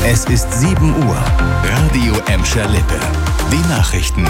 Es ist 7 Uhr. Radio Emscher Lippe. Die Nachrichten.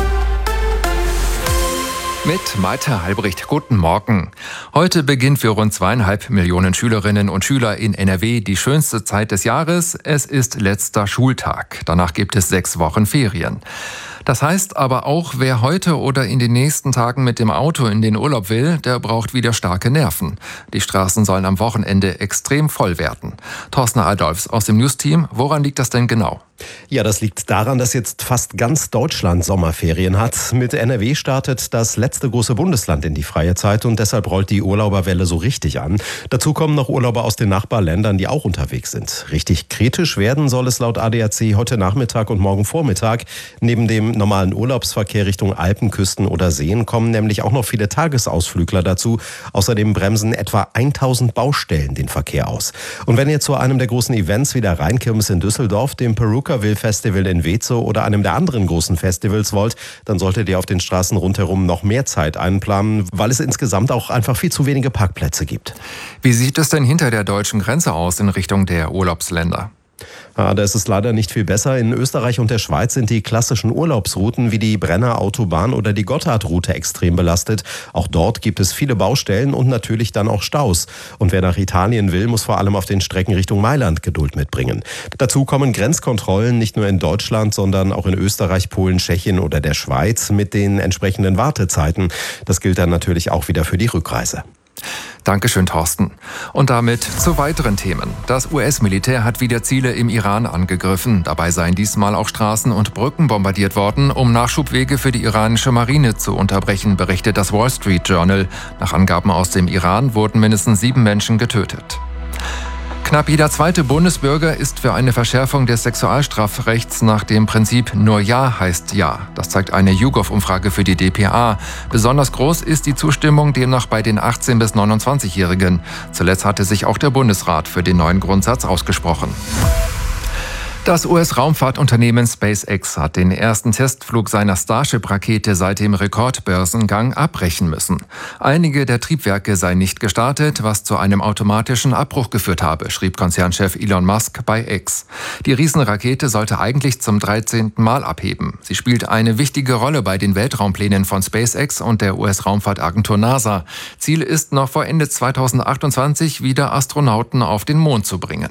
Mit Malte Halbricht. Guten Morgen. Heute beginnt für rund 2,5 Millionen Schülerinnen und Schüler in NRW die schönste Zeit des Jahres. Es ist letzter Schultag. Danach gibt es 6 Wochen Ferien. Das heißt aber auch, wer heute oder in den nächsten Tagen mit dem Auto in den Urlaub will, der braucht wieder starke Nerven. Die Straßen sollen am Wochenende extrem voll werden. Thorsten Adolfs aus dem News-Team, woran liegt das denn genau? Ja, das liegt daran, dass jetzt fast ganz Deutschland Sommerferien hat. Mit NRW startet das letzte große Bundesland in die freie Zeit und deshalb rollt die Urlauberwelle so richtig an. Dazu kommen noch Urlauber aus den Nachbarländern, die auch unterwegs sind. Richtig kritisch werden soll es laut ADAC heute Nachmittag und morgen Vormittag. Neben dem normalen Urlaubsverkehr Richtung Alpen, Küsten oder Seen kommen nämlich auch noch viele Tagesausflügler dazu. Außerdem bremsen etwa 1000 Baustellen den Verkehr aus. Und wenn ihr zu einem der großen Events wie der Rheinkirmes in Düsseldorf, dem Perukaville Festival in Wezo oder einem der anderen großen Festivals wollt, dann solltet ihr auf den Straßen rundherum noch mehr Zeit einplanen, weil es insgesamt auch einfach viel zu wenige Parkplätze gibt. Wie sieht es denn hinter der deutschen Grenze aus in Richtung der Urlaubsländer? Da ist es leider nicht viel besser. In Österreich und der Schweiz sind die klassischen Urlaubsrouten wie die Brenner Autobahn oder die Gotthardroute extrem belastet. Auch dort gibt es viele Baustellen und natürlich dann auch Staus. Und wer nach Italien will, muss vor allem auf den Strecken Richtung Mailand Geduld mitbringen. Dazu kommen Grenzkontrollen nicht nur in Deutschland, sondern auch in Österreich, Polen, Tschechien oder der Schweiz mit den entsprechenden Wartezeiten. Das gilt dann natürlich auch wieder für die Rückreise. Dankeschön, Thorsten. Und damit zu weiteren Themen. Das US-Militär hat wieder Ziele im Iran angegriffen. Dabei seien diesmal auch Straßen und Brücken bombardiert worden, um Nachschubwege für die iranische Marine zu unterbrechen, berichtet das Wall Street Journal. Nach Angaben aus dem Iran wurden mindestens 7 Menschen getötet. Knapp jeder zweite Bundesbürger ist für eine Verschärfung des Sexualstrafrechts nach dem Prinzip nur Ja heißt Ja. Das zeigt eine YouGov-Umfrage für die dpa. Besonders groß ist die Zustimmung demnach bei den 18- bis 29-Jährigen. Zuletzt hatte sich auch der Bundesrat für den neuen Grundsatz ausgesprochen. Das US-Raumfahrtunternehmen SpaceX hat den ersten Testflug seiner Starship-Rakete seit dem Rekordbörsengang abbrechen müssen. Einige der Triebwerke seien nicht gestartet, was zu einem automatischen Abbruch geführt habe, schrieb Konzernchef Elon Musk bei X. Die Riesenrakete sollte eigentlich zum 13. Mal abheben. Sie spielt eine wichtige Rolle bei den Weltraumplänen von SpaceX und der US-Raumfahrtagentur NASA. Ziel ist noch vor Ende 2028 wieder Astronauten auf den Mond zu bringen.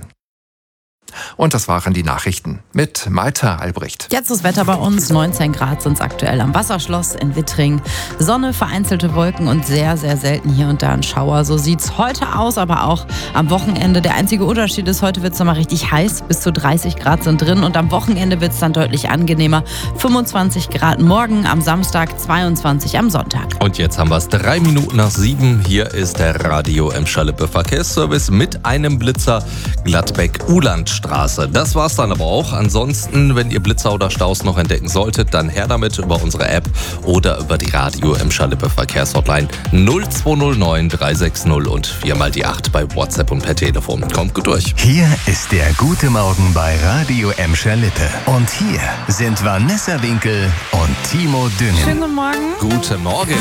Und das waren die Nachrichten mit Malte Albrecht. Jetzt das Wetter bei uns. 19 Grad sind es aktuell am Wasserschloss in Wittring. Sonne, vereinzelte Wolken und sehr, sehr selten hier und da ein Schauer. So sieht es heute aus, aber auch am Wochenende. Der einzige Unterschied ist, heute wird es nochmal richtig heiß. Bis zu 30 Grad sind drin. Und am Wochenende wird es dann deutlich angenehmer. 25 Grad morgen, am Samstag 22 am Sonntag. Und jetzt haben wir es 3 Minuten nach 7. Hier ist der Radio Emscher Lippe Verkehrsservice mit einem Blitzer Gladbeck-Uhlandstraße. Das war's dann aber auch. Ansonsten, wenn ihr Blitzer oder Staus noch entdecken solltet, dann her damit über unsere App oder über die Radio Emscher Lippe Verkehrshotline 0209 360 und 4x8 bei WhatsApp und per Telefon. Kommt gut durch. Hier ist der gute Morgen bei Radio Emscher Lippe. Und hier sind Vanessa Winkel und Timo Düngen. Schönen guten Morgen. Guten Morgen.